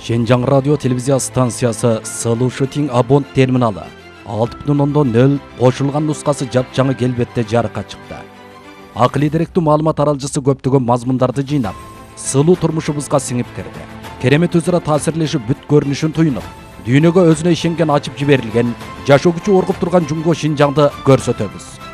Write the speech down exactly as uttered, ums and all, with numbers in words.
Шенжаң радио телевизия станциясы Сылуу Шытиң абонт терминалы алты бүтүн ондон нөл кошулган нускасы жапжаңы келбетте жарыкка чыкты. Акылый деректүү маалымат аралжысы көптөгөн мазмундарды жыйнап, сылуу турмушубузга сиңип кирди. Керемет өзара таасирлешип бүт көрүнүшүн туюнуп, дүйнөгө өзүнө ишенген ачып жиберилген, жашоо күчү оргуп турган Жумго Шинжаңды көрсөтөбүз.